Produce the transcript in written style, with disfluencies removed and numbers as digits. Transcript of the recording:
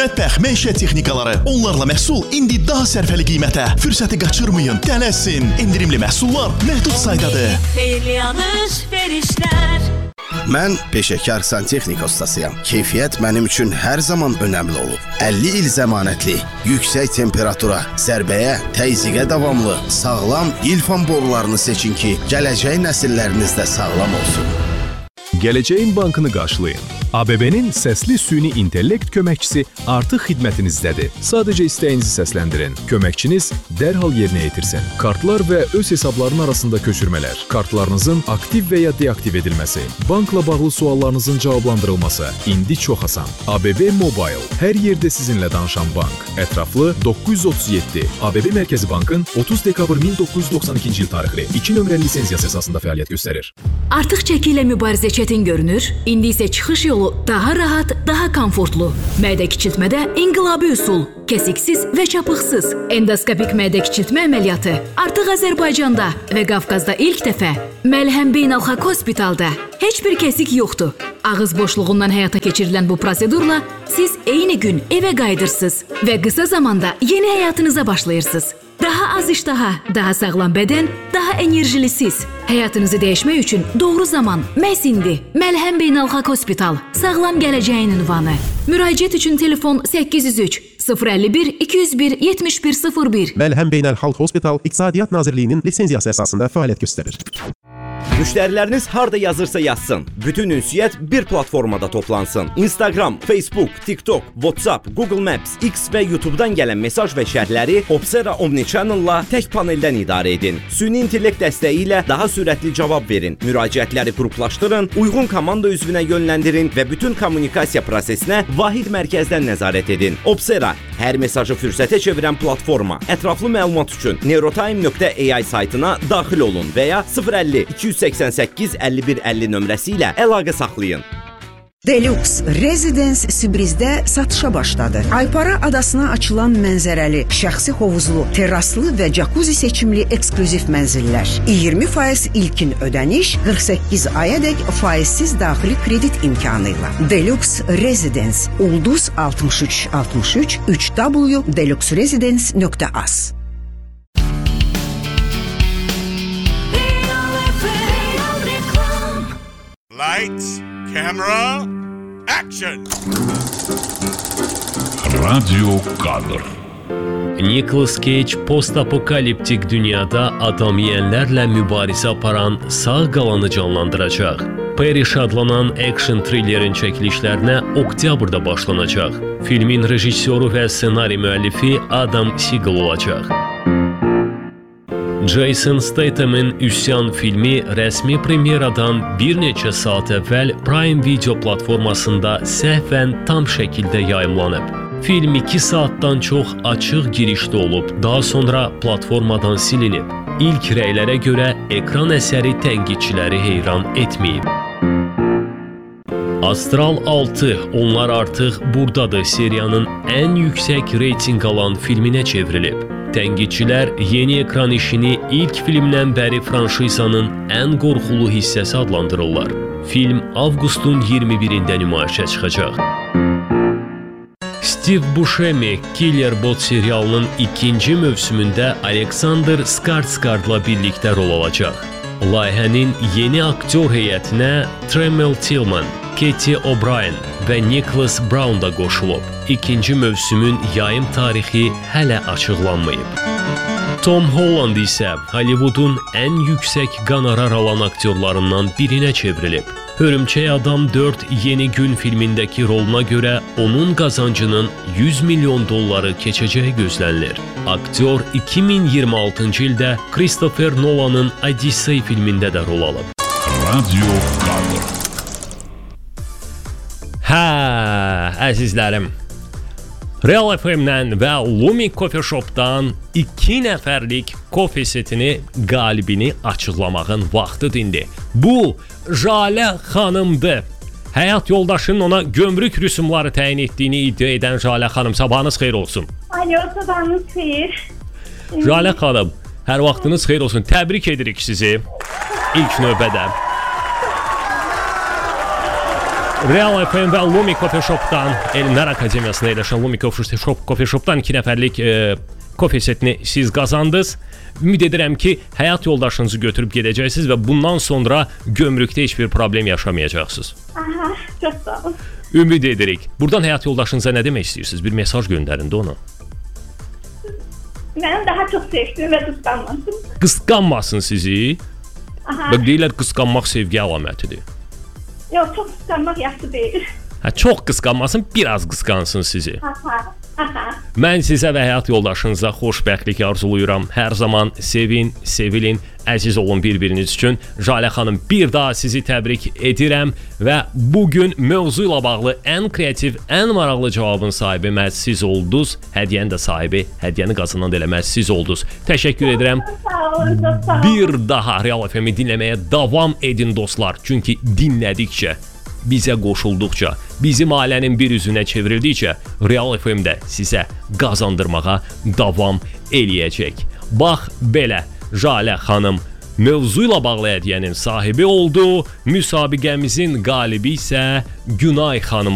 Mətbəx, məişət texnikaları, onlarla məhsul indi daha sərfəli qiymətə. Fürsəti qaçırmayın, tələsin. Endirimli məhsullar məhdud saydadır. Xeyli alış-verişlər. Mən peşəkar santexnika ustasıyam. Keyfiyyət mənim üçün hər zaman önəmli olub. 50 il zəmanətli, yüksək temperatura, zərbəyə, təzyiqə davamlı, sağlam ilfan borularını seçin ki, gələcək nəsilləriniz də sağlam olsun. Gələcəyin bankını qarşılayın. ABB-nin səsli süni intellekt köməkçisi artıq xidmətinizdədir. Sadəcə istəyinizi səsləndirin. Köməkçiniz dərhal yerinə yetirsin. Kartlar və öz hesabların arasında köçürmələr, kartlarınızın aktiv və ya deaktiv edilməsi, bankla bağlı suallarınızın cavablandırılması indi çox asan. ABB Mobile, hər yerdə sizinlə danışan bank. Ətraflı 937. ABB Mərkəzi Bankın 30 dekabr 1992-ci il tarixli 2 nömrəli lisenziyası əsasında fəaliyyət göstərir. Artıq çəki ilə mübarizə çətin görünür, indi isə çıxış yolu daha rahat, daha komfortlu. Mədə kiçiltmədə inqilabi üsul, kəsiksiz və çapıqsız. Endoskopik mədə kiçiltmə əməliyyatı artıq Azərbaycanda və Qafqazda ilk dəfə. Məlhəm Beynəlxalq Hospitalda. Heç bir kəsik yoxdur. Ağız boşluğundan həyata keçirilən bu prosedurla siz eyni gün evə qayıdırsınız və qısa zamanda yeni həyatınıza başlayırsınız. Daha az iştaha, daha sağlam bədən, daha enerjili siz. Həyatınızı dəyişmək üçün doğru zaman məhz indi. Məlhəm Beynəlxalq Hospital, sağlam gələcəyin ünvanı. Müraciət üçün telefon 803 051 201 7101. Məlhəm Beynəlxalq Hospital İqtisadiyyat Nazirliyinin lisenziyası əsasında fəaliyyət göstərir. Müştəriləriniz harda yazırsa yazsın. Bütün ünsiyyət bir platformada toplansın. Instagram, Facebook, TikTok, WhatsApp, Google Maps, X və YouTube-dan gələn mesaj və şərhləri Opsera Omnichannel-la tək paneldən idarə edin. Süni intellekt dəstəyi ilə daha sürətli cavab verin. Müraciətləri qruplaşdırın, uyğun komanda üzvünə yönləndirin və bütün kommunikasiya prosesinə vahid mərkəzdən nəzarət edin. Opsera, hər mesajı fürsətə çevirən platforma. Ətraflı məlumat üçün neurotime.ai saytına daxil olun və ya 050 288 5150 nömrəsi ilə əlaqə saxlayın. Deluxe Residence Sibrizdə satışa başladı. Aypara adasına açılan mənzərəli, şəxsi hovuzlu, terraslı və jacuzzi seçimli eksklüziv mənzillər. 20% ilkin ödəniş, 48 ayadək faizsiz daxili kredit imkanıyla. Deluxe Residence Ulduz 6363 www.deluxeresidence.az. Lights, camera, action! Radio kadr. Nicolas Cage post-apokaliptik dünyada adam yeyənlərlə mübarizə aparan sağ qalanı canlandıracaq. Perish adlanan action thrillerin çəkilişlərinə oktyabrda başlanacaq. Filmin rejissoru və ssenari müəllifi Adam Siegel olacaq. Jason Statham'ın Üsyan filmi rəsmi premyeradan bir neçə saat əvvəl Prime Video platformasında səhvən tam şəkildə yayımlanıb. Film 2 saatdan çox açıq girişdə olub, daha sonra platformadan silinib. İlk rəylərə görə ekran əsəri tənqidçiləri heyran etməyib. Astral 6, onlar artıq buradadır seriyanın ən yüksək reyting alan filminə çevrilib. Tənqidçilər yeni ekran işini ilk filmdən bəri franşizanın ən qorxulu hissəsi adlandırırlar. Film avqustun 21-də nümayişə çıxacaq. Steve Buscemi Killer Bot serialının ikinci mövsümündə Alexander Skarsgårdla birlikdə rol alacaq. Layihənin yeni aktyor heyətinə Tremel Tillman, Katie O'Brien və Nicholas Brown da qoşulub. İkinci mövsümün yayım tarixi hələ açıqlanmayıb. Tom Holland isə Hollywoodun ən yüksək qonorar alan aktyorlarından birinə çevrilib. Hörümçək Adam 4 Yeni Gün filmindəki roluna görə onun qazancının $100 milyon keçəcəyi gözlənilir. Aktyor 2026-cı ildə Christopher Nolan'ın Odyssey filmində də rol alıb. Radio kadr. Əzizlərim, Real FM-dən və Lumi Coffee Shop-dan 2 nəfərlik kofe setini qalibini açıqlamağın vaxtıdır indi. Bu, Jalə xanımdır. Həyat yoldaşının ona gömrük rüsumları təyin etdiyini iddia edən Jalə xanım, sabahınız xeyir olsun. Alo, sabahınız xeyir. Jalə xanım, hər vaxtınız xeyir olsun. Təbrik edirik sizi ilk növbədə. Real FM və Lumi Coffee Shop'dan, Elmlər Akademiyasında yerləşən Lumi Coffee Shop'dan 2 nəfərlik kofe setini siz qazandınız. Ümid edirəm ki, həyat yoldaşınızı götürüb gedəcəksiniz və bundan sonra gömrükdə heç bir problem yaşamayacaqsınız. Aha, çox sağ olun. Ümid edirik. Buradan həyat yoldaşınıza nə demək istəyirsiniz? Bir mesaj göndərin də ona. Mənim daha çox sevsin və qısqanmasın. Qısqanmasın sizi. Aha. Bax, deyirlər qısqanmaq sevgi əlamətidir. Yox, çox qısqanmaq yaxşı deyil. Çox qısqanmasın, biraz qısqansın sizi. Aha. Mən sizə və həyat yoldaşınıza xoşbəxtlik arzulayıram. Hər zaman sevin, sevilin, əziz olun bir-biriniz üçün. Jalə xanım, bir daha sizi təbrik edirəm və bugün mövzu ilə bağlı ən kreativ, ən maraqlı cavabın sahibi məhz siz oldunuz. Hədiyyənin də sahibi, hədiyyəni qazanan da elə məhz siz oldunuz. Təşəkkür edirəm. Bir daha Real FM-i dinləməyə davam edin dostlar. Çünki dinlədikcə, bizə qoşulduqca, bizim ailənin bir üzünə çevrildikcə Real FM-də sizə qazandırmağa davam eləyəcək. Bax belə, Jalə xanım mövzu ilə bağlı hədiyyənin sahibi oldu. Müsabiqəmizin qalibi isə Günay xanım